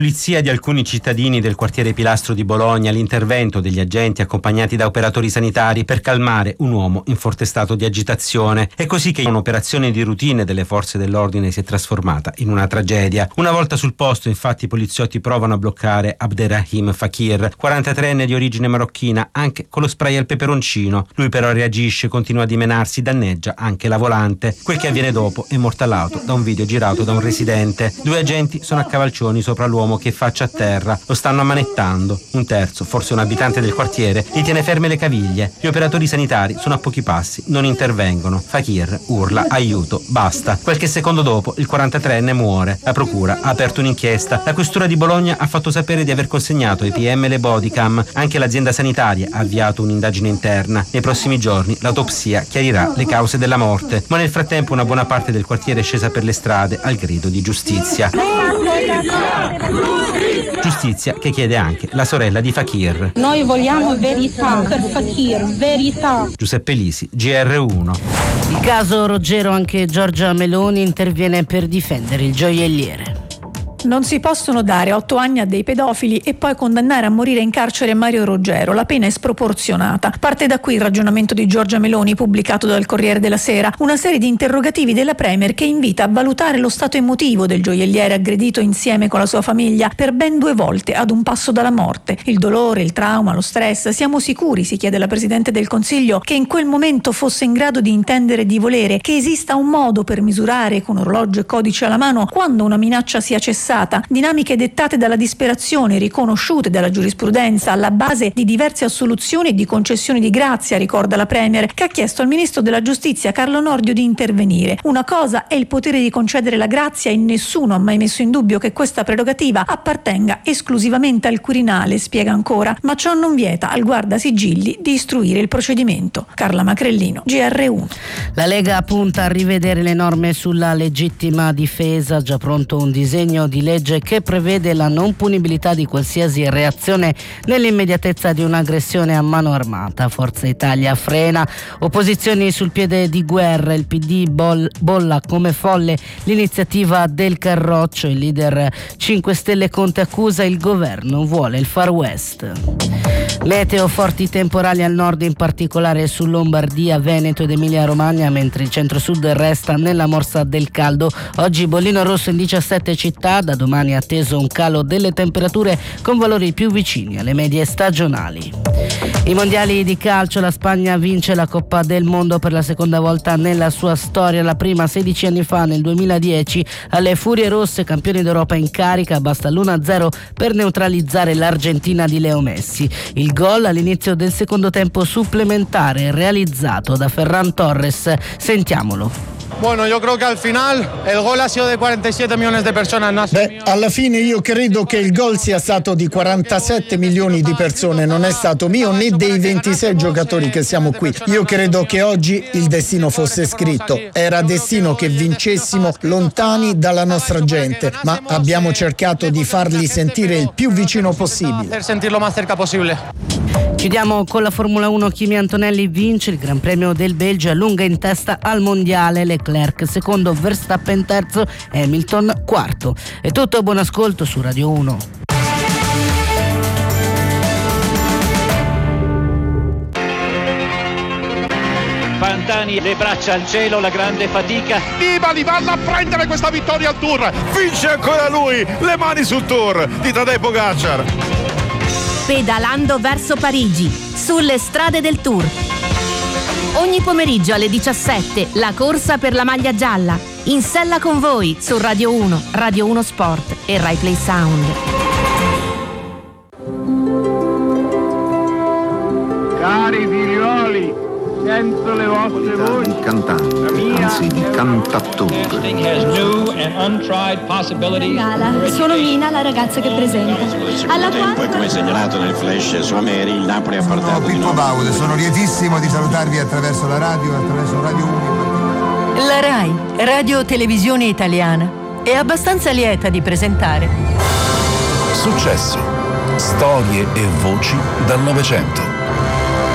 Polizia di alcuni cittadini del quartiere Pilastro di Bologna, l'intervento degli agenti accompagnati da operatori sanitari per calmare un uomo in forte stato di agitazione. È così che un'operazione di routine delle forze dell'ordine si è trasformata in una tragedia. Una volta sul posto, infatti, i poliziotti provano a bloccare Abderrahim Fakir, 43enne di origine marocchina, anche con lo spray al peperoncino. Lui però reagisce, continua a dimenarsi, danneggia anche la volante. Quel che avviene dopo è morta l'auto da un video girato da un residente. 2 agenti sono a cavalcioni sopra l'uomo che è faccia a terra, lo stanno ammanettando. Un terzo, forse un abitante del quartiere, gli tiene ferme le caviglie. Gli operatori sanitari sono a pochi passi, non intervengono. Fakir urla aiuto, basta. Qualche secondo dopo il 43enne muore. La procura ha aperto un'inchiesta. La questura di Bologna ha fatto sapere di aver consegnato ai PM le bodycam. Anche l'azienda sanitaria ha avviato un'indagine interna. Nei prossimi giorni l'autopsia chiarirà le cause della morte, ma nel frattempo una buona parte del quartiere è scesa per le strade al grido di giustizia. Giustizia che chiede anche la sorella di Fakir. Noi vogliamo verità per Fakir, verità. Giuseppe Lisi, GR1. Il caso Roggero, anche Giorgia Meloni interviene per difendere il gioielliere. Non si possono dare 8 anni a dei pedofili e poi condannare a morire in carcere Mario Roggero. La pena è sproporzionata. Parte da qui il ragionamento di Giorgia Meloni, pubblicato dal Corriere della Sera. Una serie di interrogativi della Premier che invita a valutare lo stato emotivo del gioielliere aggredito insieme con la sua famiglia per ben 2 volte ad un passo dalla morte. Il dolore, il trauma, lo stress. Siamo sicuri, si chiede la Presidente del Consiglio, che in quel momento fosse in grado di intendere e di volere, che esista un modo per misurare con orologio e codice alla mano quando una minaccia sia cessata. Dinamiche dettate dalla disperazione, riconosciute dalla giurisprudenza, alla base di diverse assoluzioni e di concessioni di grazia, ricorda la Premier, che ha chiesto al Ministro della Giustizia Carlo Nordio di intervenire. Una cosa è il potere di concedere la grazia e nessuno ha mai messo in dubbio che questa prerogativa appartenga esclusivamente al Quirinale, spiega ancora, ma ciò non vieta al guardasigilli di istruire il procedimento. Carla Macrellino, GR1. La Lega punta a rivedere le norme sulla legittima difesa, già pronto un disegno di legge che prevede la non punibilità di qualsiasi reazione nell'immediatezza di un'aggressione a mano armata. Forza Italia frena, opposizioni sul piede di guerra, il PD bolla come folle l'iniziativa del Carroccio, il leader 5 Stelle Conte accusa il governo vuole il Far West. Meteo, forti temporali al nord, in particolare su Lombardia, Veneto ed Emilia Romagna, mentre il centro-sud resta nella morsa del caldo. Oggi bollino rosso in 17 città, da domani è atteso un calo delle temperature con valori più vicini alle medie stagionali. I mondiali di calcio, la Spagna vince la Coppa del Mondo per la seconda volta nella sua storia, la prima 16 anni fa nel 2010. Alle Furie Rosse, campioni d'Europa in carica, basta l'1-0 per neutralizzare l'Argentina di Leo Messi. Il gol all'inizio del secondo tempo supplementare realizzato da Ferran Torres. Sentiamolo. Bueno, yo creo que al final el gol ha sido de 47 millones de personas. Alla fine io credo che il gol sia stato di 47 milioni di persone, non è stato mio né dei 26 giocatori che siamo qui. Io credo che oggi il destino fosse scritto, era destino che vincessimo lontani dalla nostra gente, ma abbiamo cercato di farli sentire il più vicino possibile. Per sentirlo más cerca possibile. Chiudiamo con la Formula 1. Kimi Antonelli vince il Gran Premio del Belgio, allunga in testa al mondiale. Leclerc secondo, Verstappen terzo, Hamilton quarto. È tutto, buon ascolto su Radio 1. Pantani, le braccia al cielo, la grande fatica. Nibali vanno a prendere questa vittoria al Tour, vince ancora lui, le mani sul Tour di Tadej Pogačar. Pedalando verso Parigi, sulle strade del Tour. Ogni pomeriggio alle 17, la corsa per la maglia gialla. In sella con voi su Radio 1, Radio 1 Sport e Rai Play Sound. Cari figlioli, sento le vostre voci. Di cantante, anzi di cantatore. Sono Mina, la ragazza che presenta. Alla quale... Poi, come segnalato nel flash su Ameri, il Napoli ha portato. Sono Pippo Baudo, sono lietissimo di salutarvi attraverso la radio, attraverso Radio 1. La Rai, Radio Televisione Italiana, è abbastanza lieta di presentare Successo, storie e voci dal Novecento.